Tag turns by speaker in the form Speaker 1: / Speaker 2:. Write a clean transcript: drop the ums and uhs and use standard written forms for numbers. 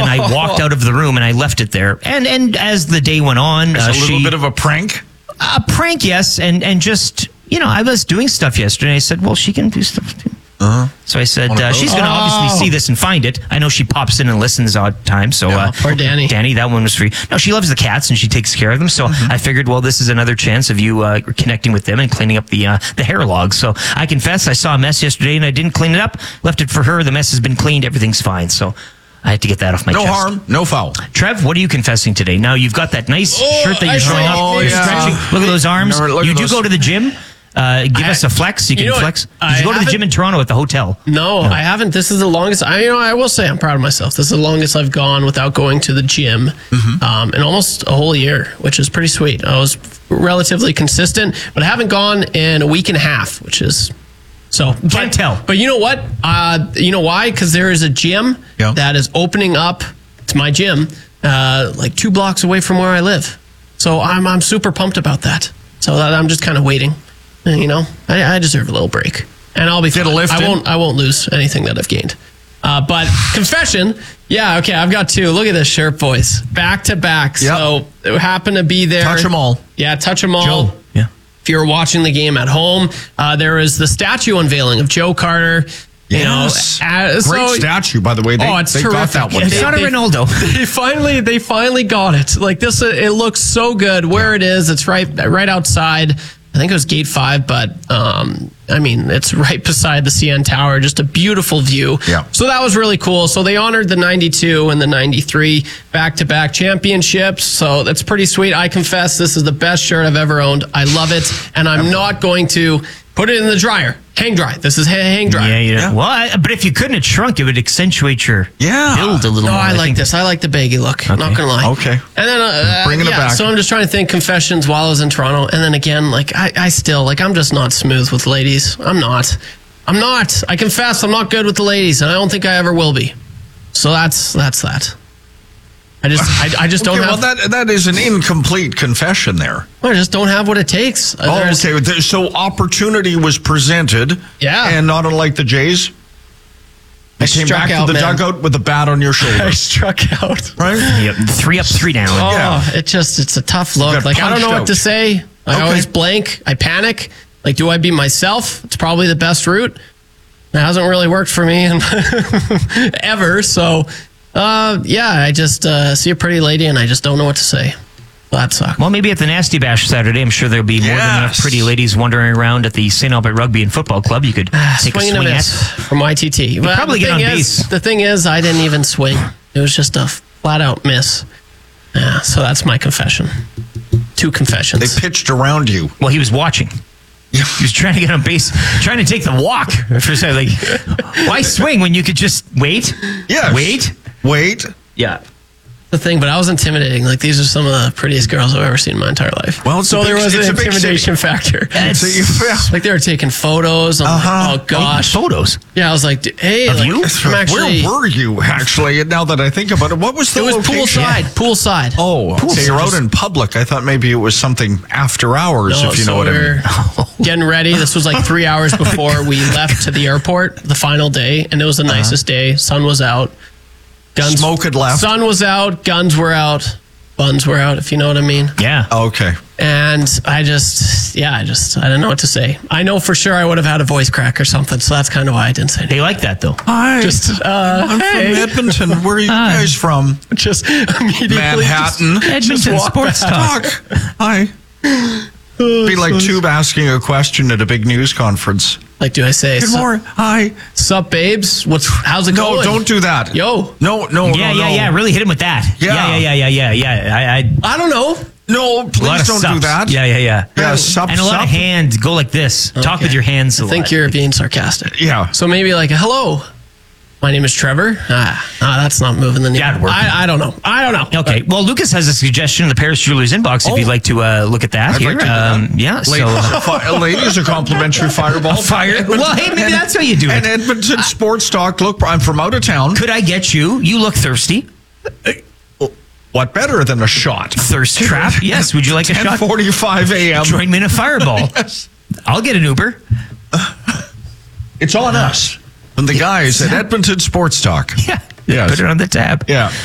Speaker 1: and I walked out of the room and I left it there. And as the day went on,
Speaker 2: a little bit of a prank.
Speaker 1: A prank, yes, and just I was doing stuff yesterday. I said, well, she can do stuff too. So I said, she's going to obviously see this and find it. I know she pops in and listens odd times. So,
Speaker 3: Poor Danny.
Speaker 1: Danny, that one was free. No, she loves the cats and she takes care of them. So I figured, well, this is another chance of you connecting with them and cleaning up the hair logs. So I confess, I saw a mess yesterday and I didn't clean it up. Left it for her. The mess has been cleaned. Everything's fine. So I had to get that off my chest.
Speaker 2: No harm, no foul.
Speaker 1: Trev, what are you confessing today? Now, you've got that nice shirt that you're showing up. You're stretching. Look at those arms. You do go to the gym. Give us a flex. You can flex. Did you go to the gym in Toronto at the hotel?
Speaker 3: No, I haven't. This is the longest. I will say I'm proud of myself. This is the longest I've gone without going to the gym in almost a whole year, which is pretty sweet. I was relatively consistent, but I haven't gone in a week and a half, which is so.
Speaker 1: Can't tell.
Speaker 3: But you know what? You know why? Because there is a gym that is opening up. It's my gym, like 2 blocks away from where I live. So I'm super pumped about that. So I'm just kind of waiting. I deserve a little break, and I'll be fine. I won't lose anything that I've gained. But confession, okay, I've got 2. Look at this shirt, boys, back to back.
Speaker 2: Yep.
Speaker 3: So it happened to be there.
Speaker 2: Touch them all.
Speaker 3: Yeah, touch them all.
Speaker 1: Joe. Yeah.
Speaker 3: If you're watching the game at home, there is the statue unveiling of Joe Carter.
Speaker 2: Yes. Great statue, by the way.
Speaker 3: It's
Speaker 2: they got that one.
Speaker 1: It's not a Ronaldo.
Speaker 3: They finally got it. Like this, it looks so good. Where it is, it's right outside. I think it was Gate 5, but it's right beside the CN Tower. Just a beautiful view.
Speaker 2: Yeah.
Speaker 3: So that was really cool. So they honored the 92 and the 93 back-to-back championships. So that's pretty sweet. I confess, this is the best shirt I've ever owned. I love it, and I'm not going to put it in the dryer. Hang dry. This is hang dry.
Speaker 1: Yeah. Well, but if you couldn't have shrunk, it would accentuate your build a little more.
Speaker 3: No, I like this. I like the baggy look.
Speaker 1: Okay.
Speaker 3: Not gonna lie.
Speaker 2: Okay.
Speaker 3: And then
Speaker 2: bringing it back.
Speaker 3: So I'm just trying to think confessions while I was in Toronto, and then again, like I still I'm just not smooth with ladies. I'm not. I confess, I'm not good with the ladies, and I don't think I ever will be. So that's that. I just don't have.
Speaker 2: Well, that is an incomplete confession there.
Speaker 3: I just don't have what it takes.
Speaker 2: Okay. So opportunity was presented.
Speaker 3: Yeah.
Speaker 2: And not unlike the Jays, you came back to the dugout with a bat on your shoulder.
Speaker 3: I struck out.
Speaker 2: Right?
Speaker 1: Yep. 3 up, 3 down.
Speaker 3: Oh, it's a tough look. Like, I don't know what to say. I always blank. I panic. Like, do I be myself? It's probably the best route. It hasn't really worked for me ever. So, I just see a pretty lady and I just don't know what to say. That sucks.
Speaker 1: Well, maybe at the Nasty Bash Saturday, I'm sure there'll be more than enough pretty ladies wandering around at the St. Albert Rugby and Football Club. You could take a swing at
Speaker 3: from YTT. But
Speaker 1: probably get on base.
Speaker 3: The thing is, I didn't even swing. It was just a flat-out miss. Yeah, so that's my confession. 2 confessions.
Speaker 2: They pitched around you.
Speaker 1: Well, he was watching. He was trying to get on base, trying to take the walk. Why swing when you could just wait?
Speaker 2: Yes. Wait.
Speaker 1: Yeah.
Speaker 3: The thing, but I was intimidating. Like, these are some of the prettiest girls I've ever seen in my entire life.
Speaker 2: Well,
Speaker 3: so there was an intimidation factor. Like, they were taking photos. Oh gosh,
Speaker 1: photos.
Speaker 3: Yeah, I was like, hey,
Speaker 1: of you?
Speaker 2: Where were you actually? Now that I think about it, what was the location?
Speaker 3: Poolside.
Speaker 2: Oh, so you're out in public. I thought maybe it was something after hours, if you know what I mean.
Speaker 3: Getting ready. This was like 3 hours before we left to the airport, the final day, and it was the nicest day. Sun was out.
Speaker 2: Smoke had left.
Speaker 3: Sun was out. Guns were out. Buns were out, if you know what I mean.
Speaker 1: Yeah.
Speaker 2: Okay.
Speaker 3: And I don't know what to say. I know for sure I would have had a voice crack or something, so that's kind of why I didn't say anything.
Speaker 1: They like that, though.
Speaker 2: Hi. I'm from Edmonton. Where are you guys from?
Speaker 3: Just immediately.
Speaker 2: Manhattan.
Speaker 1: Edmonton Sports Talk.
Speaker 2: Hi. Be like Tube asking a question at a big news conference.
Speaker 3: Like, do I say,
Speaker 2: good morning, hi,
Speaker 3: sup, babes? How's it going?
Speaker 2: No, don't do that.
Speaker 3: Yo.
Speaker 2: No.
Speaker 1: Yeah. Really hit him with that. Yeah.
Speaker 3: I don't know.
Speaker 2: No, please don't do that.
Speaker 1: Yeah.
Speaker 2: Yeah, sup,
Speaker 1: and a lot of hands go like this. Okay. Talk with your hands.
Speaker 3: I think you're being sarcastic.
Speaker 2: Yeah.
Speaker 3: So maybe like, hello. My name is Trevor. That's not moving the needle. I don't know.
Speaker 1: Okay. Well, Lucas has a suggestion in the Paris Jewelers inbox if you'd like to look at that.
Speaker 2: I'd
Speaker 1: here.
Speaker 2: like to do that. Ladies, a complimentary fireball.
Speaker 1: Well, hey, maybe that's how you do it.
Speaker 2: And Edmonton Sports Talk. Look, I'm from out of town.
Speaker 1: Could I get you? You look thirsty.
Speaker 2: What better than a shot?
Speaker 1: Thirst trap? Yes. Would you like a shot?
Speaker 2: 10:45 a.m.
Speaker 1: Join me in a fireball.
Speaker 2: Yes.
Speaker 1: I'll get an Uber.
Speaker 2: It's on us. And the guys at Edmonton Sports Talk.
Speaker 1: Yeah. Put it on the tab.
Speaker 2: Yeah.